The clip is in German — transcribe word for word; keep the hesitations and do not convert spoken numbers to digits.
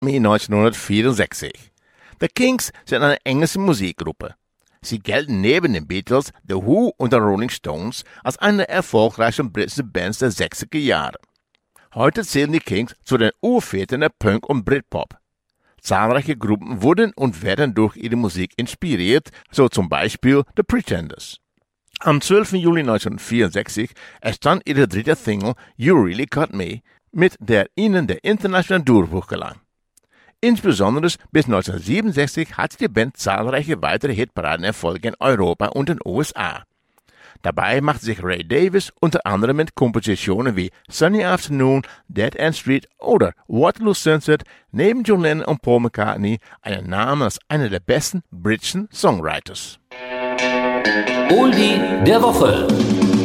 Me neunzehnhundertvierundsechzig. The Kinks sind eine englische Musikgruppe. Sie gelten neben den Beatles, The Who und den Rolling Stones als eine der erfolgreichsten britischen Bands der sechziger Jahre. Heute zählen die Kinks zu den Urvätern der Punk und Britpop. Zahlreiche Gruppen wurden und werden durch ihre Musik inspiriert, so zum Beispiel The Pretenders. Am zwölften Juli neunzehnhundertvierundsechzig erstand ihre dritte Single You Really Got Me, mit der ihnen der internationale Durchbruch gelang. Insbesondere bis neunzehnhundertsiebenundsechzig hatte die Band zahlreiche weitere Hitparadenerfolge in Europa und den U S A. Dabei machte sich Ray Davies unter anderem mit Kompositionen wie Sunny Afternoon, Dead End Street oder Waterloo Sunset neben John Lennon und Paul McCartney einen Namen als einer der besten britischen Songwriters. Oldie der Woche.